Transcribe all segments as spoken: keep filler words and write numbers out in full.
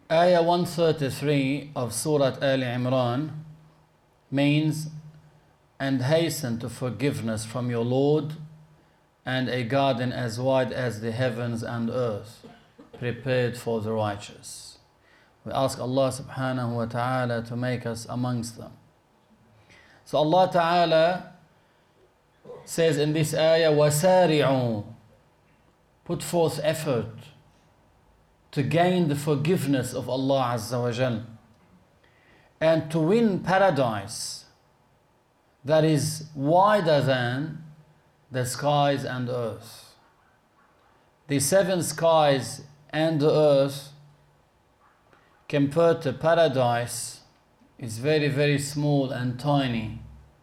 Ayah one thirty-three of Surah Al Imran means, and hasten to forgiveness from your Lord, and a garden as wide as the heavens and earth, prepared for the righteous. We ask Allah subhanahu wa ta'ala to make us amongst them. So Allah ta'ala says in this ayah, وَسَارِعُوا, put forth effort to gain the forgiveness of Allah Azza wa Jal, and to win paradise that is wider than the skies and earth. The seven skies and the earth compared to paradise is very, very small and tiny.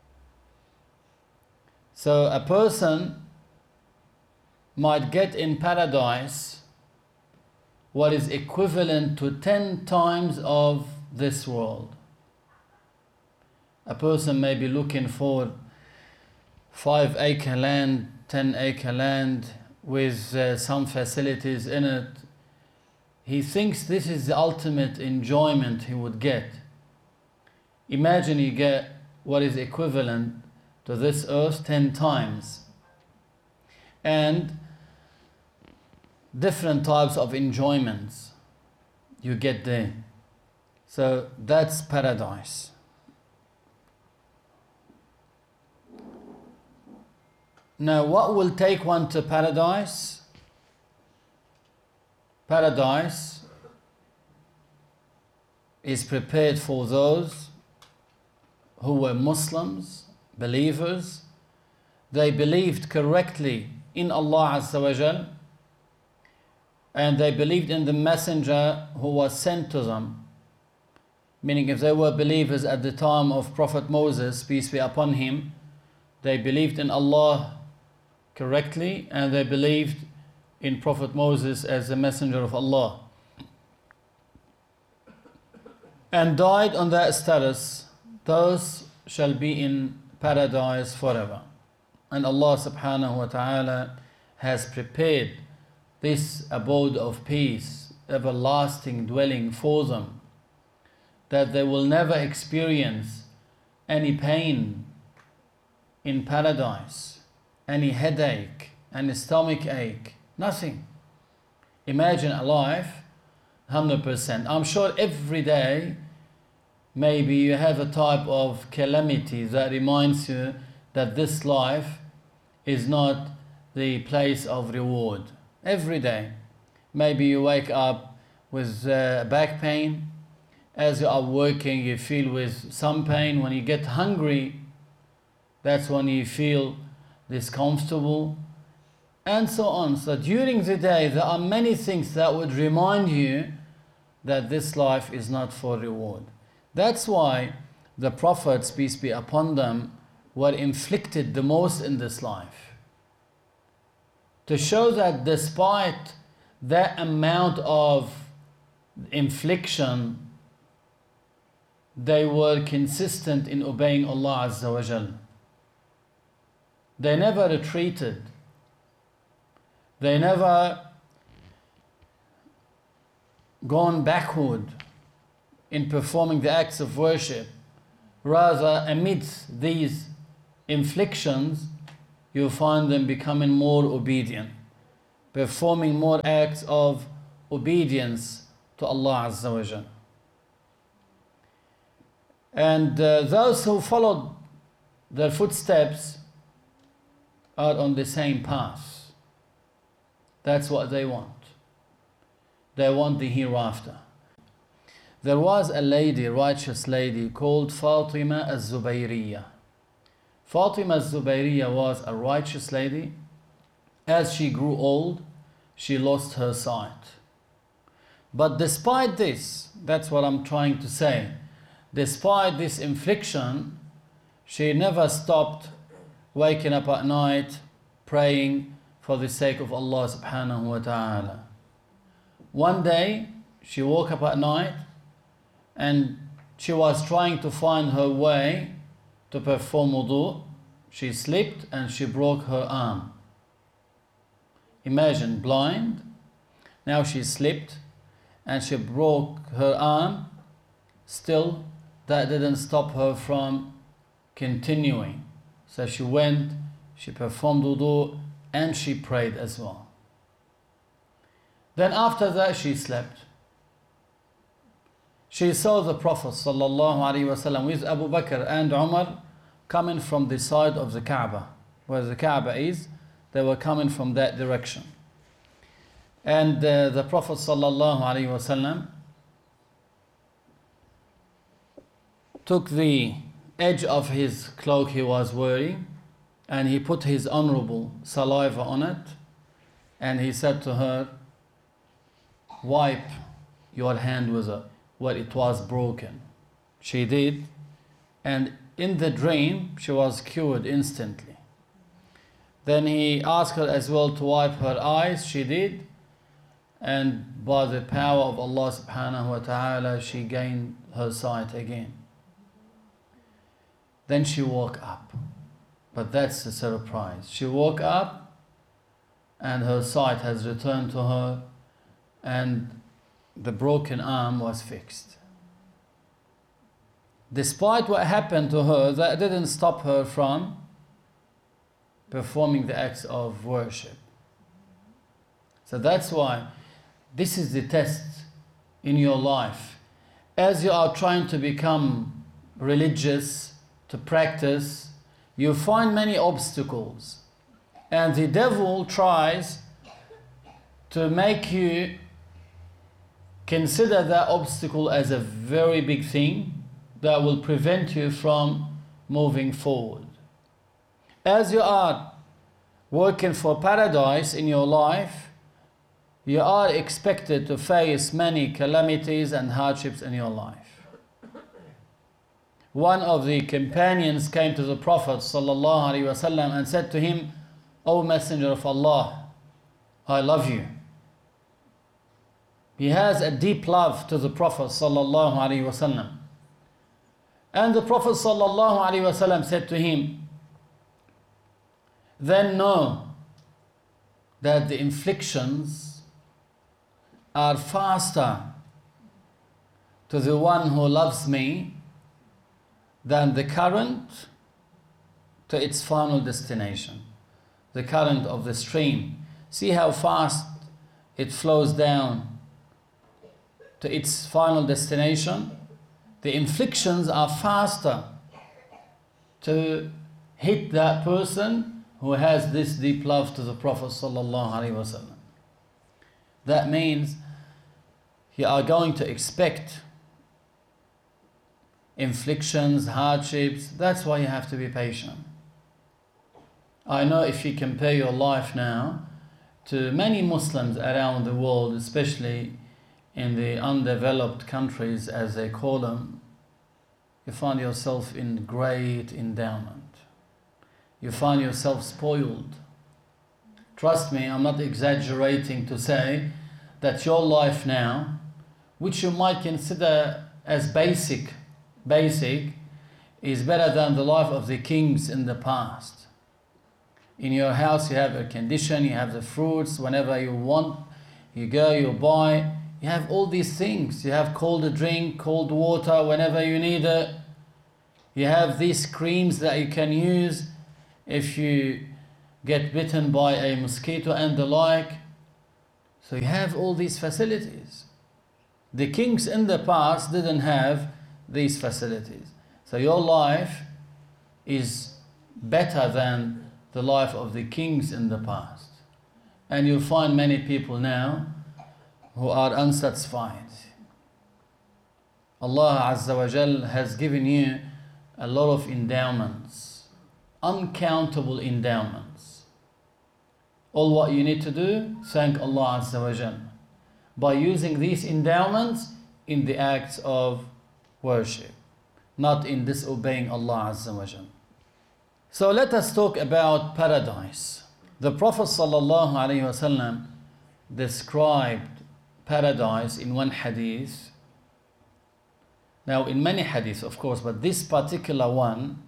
So a person might get in paradise what is equivalent to ten times of this world. A person may be looking for five acre land, ten acre land with uh, some facilities in it. He thinks this is the ultimate enjoyment he would get. Imagine you get what is equivalent to this earth ten times. And different types of enjoyments you get there. So that's paradise. Now, what will take one to paradise? Paradise is prepared for those who were Muslims, believers. They believed correctly in Allah Azza wa Jal, and they believed in the messenger who was sent to them. Meaning, if they were believers at the time of Prophet Moses, peace be upon him, they believed in Allah correctly, and they believed in Prophet Moses as the messenger of Allah, and died on that status. Those shall be in paradise forever. And Allah subhanahu wa ta'ala has prepared this abode of peace, everlasting dwelling for them, that they will never experience any pain in paradise, any headache, any stomach ache, nothing. Imagine a life, one hundred percent. I'm sure every day, maybe you have a type of calamity that reminds you that this life is not the place of reward. Every day. Maybe you wake up with uh, back pain. As you are working, you feel with some pain. When you get hungry, that's when you feel discomfortable, and so on. So during the day, there are many things that would remind you that this life is not for reward. That's why the prophets, peace be upon them, were inflicted the most in this life, to show that despite that amount of infliction, they were consistent in obeying Allah Azza wa Jal. They never retreated. They never gone backward in performing the acts of worship. Rather, amidst these inflictions, you find them becoming more obedient, performing more acts of obedience to Allah Azza wa Jal. And uh, those who followed their footsteps are on the same path. That's what they want. They want the hereafter. There was a lady, righteous lady, called Fatima az-Zubayriyah. Fatima az-Zubayriyah was a righteous lady. As she grew old, she lost her sight. But despite this, that's what I'm trying to say, despite this infliction, she never stopped waking up at night, praying for the sake of Allah subhanahu wa ta'ala. One day, she woke up at night and she was trying to find her way to perform wudu. She slipped and she broke her arm. Imagine, blind. Now she slipped and she broke her arm, still that didn't stop her from continuing. So she went, she performed wudu, and she prayed as well. Then after that she slept. She saw the Prophet sallallahu alaihi wasallam with Abu Bakr and Umar coming from the side of the Kaaba, where the Kaaba is. They were coming from that direction. And uh, the Prophet sallallahu alaihi wasallam took the edge of his cloak he was wearing, and he put his honorable saliva on it, and he said to her, wipe your hand with it, where it was broken. She did, and in the dream she was cured instantly. Then he asked her as well to wipe her eyes. She did, and by the power of Allah subhanahu wa ta'ala she gained her sight again. Then she woke up, but that's the surprise. She woke up and her sight has returned to her, and the broken arm was fixed. Despite what happened to her, that didn't stop her from performing the acts of worship. So that's why this is the test in your life. As you are trying to become religious, to practice, you find many obstacles. And the devil tries to make you consider that obstacle as a very big thing that will prevent you from moving forward. As you are working for paradise in your life, you are expected to face many calamities and hardships in your life. One of the companions came to the Prophet ﷺ and said to him, O Messenger of Allah, I love you. He has a deep love to the Prophet ﷺ. And the Prophet ﷺ said to him, then know that the inflictions are faster to the one who loves me than the current to its final destination. The current of the stream. See how fast it flows down to its final destination? The inflictions are faster to hit that person who has this deep love to the Prophet sallallahu alaihi wasallam. That means you are going to expect inflictions, hardships. That's why you have to be patient. I know if you compare your life now to many Muslims around the world, especially in the undeveloped countries as they call them, you find yourself in great endowment. You find yourself spoiled. Trust me, I'm not exaggerating to say that your life now, which you might consider as basic, basic, is better than the life of the kings in the past. In your house you have air condition, you have the fruits whenever you want, you go, you buy, you have all these things. You have cold drink, cold water whenever you need it. You have these creams that you can use if you get bitten by a mosquito and the like. So you have all these facilities. The kings in the past didn't have these facilities. So your life is better than the life of the kings in the past. And you'll find many people now who are unsatisfied. Allah Azza wa Jal has given you a lot of endowments, uncountable endowments. All what you need to do, thank Allah Azza wa Jal by using these endowments in the acts of worship, not in disobeying Allah Azza wa Jal. So let us talk about paradise. The Prophet sallallahu alaihi wasallam described paradise in one hadith. Now in many hadiths of course, but this particular one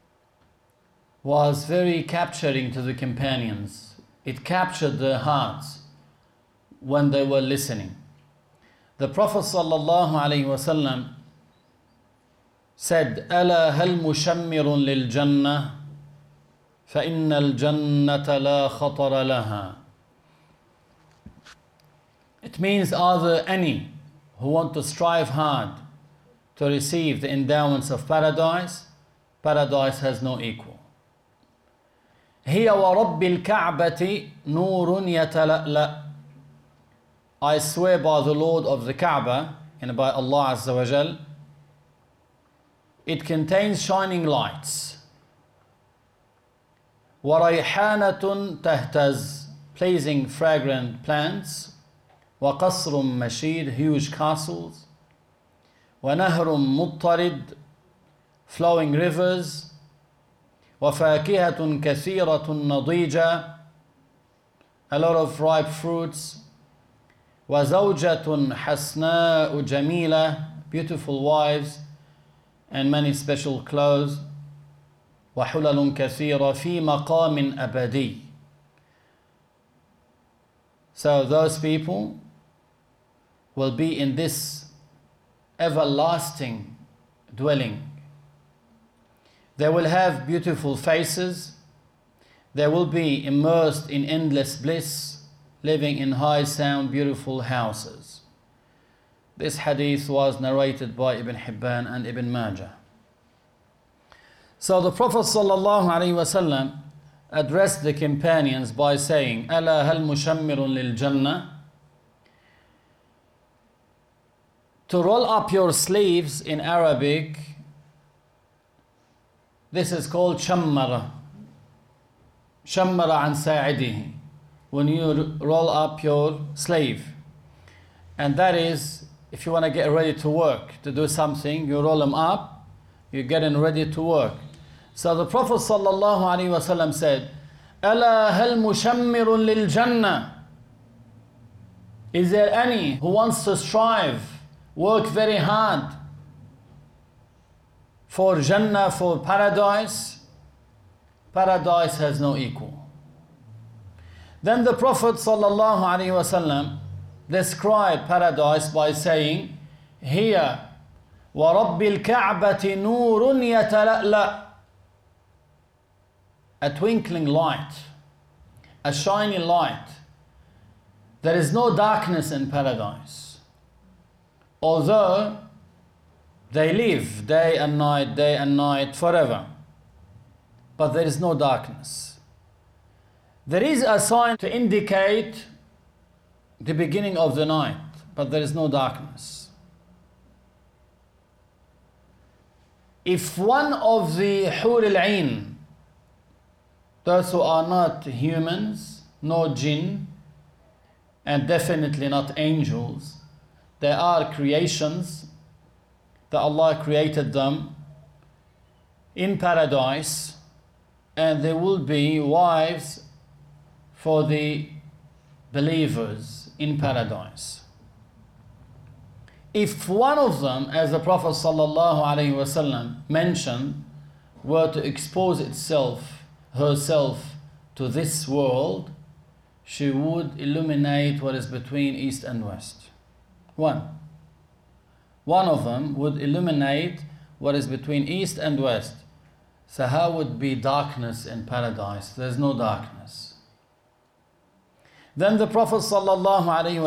was very capturing to the companions. It captured their hearts when they were listening. The Prophet sallallahu alaihi wasallam said, ألا هل مشمر للجنة فإن الجنة لا خطر لها. It means, are there any who want to strive hard to receive the endowments of paradise? Paradise has no equal. هي ورب الكعبة نور يتلألأ. I swear by the Lord of the Kaaba, and by Allah Azza wa Jal, it contains shining lights. وَرَيْحَانَةٌ تَهْتَزْ, pleasing fragrant plants. وَقَصْرٌ مَشِيدٌ, huge castles. وَنَهْرٌ مُضْطَرِدٌ, flowing rivers. وَفَاكِهَةٌ كَثِيرَةٌ نَضِيجَةٌ, a lot of ripe fruits. وَزَوْجَةٌ حَسْنَاءُ جَمِيلَةٌ, beautiful wives and many special clothes. وَحُلَلٌ كَثِيرًا فِي مَقَامٍ أَبَدِيٍّ. So those people will be in this everlasting dwelling. They will have beautiful faces. They will be immersed in endless bliss, living in high sound, beautiful houses. This hadith was narrated by Ibn Hibban and Ibn Majah. So the Prophet sallallahu alaihi wasallam addressed the companions by saying, ألا هل مشمر للجنة. To roll up your sleeves in Arabic, this is called shammara. Shammara an sa'idihi. When you roll up your sleeve. And that is, if you want to get ready to work, to do something, you roll them up, you're getting ready to work. So the Prophet sallallahu alaihi wasallam said, ألا هل مشمر للجنة. Is there any who wants to strive, work very hard for Jannah, for paradise? Paradise has no equal. Then the Prophet sallallahu alaihi wasallam described paradise by saying, هي ورب الكعبة نور يتلألأ. A twinkling light, a shining light. There is no darkness in paradise. Although they live day and night, day and night, forever. But there is no darkness. There is a sign to indicate the beginning of the night, but there is no darkness. If one of the Hur al-Ain, those who are not humans, no jinn, and definitely not angels, they are creations that Allah created them in paradise, and they will be wives for the believers in paradise. If one of them, as the Prophet sallallahu alaihi wasallam mentioned, were to expose itself, herself to this world, she would illuminate what is between east and west. One. One of them would illuminate what is between east and west. So how would be darkness in paradise? There's no darkness. Then the Prophet sallallahu alaihi wasallam